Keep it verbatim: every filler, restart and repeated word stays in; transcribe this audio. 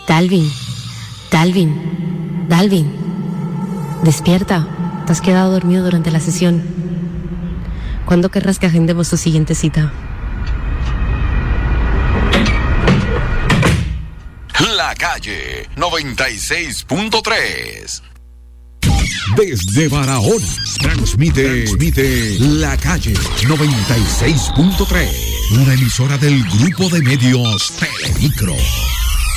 Dalvin, Dalvin, Dalvin, despierta, te has quedado dormido durante la sesión. ¿Cuándo querrás que agendemos tu siguiente cita? La Calle noventa y seis punto tres. Desde Barahona transmite, transmite La Calle noventa y seis punto tres, una emisora del grupo de medios Telemicro.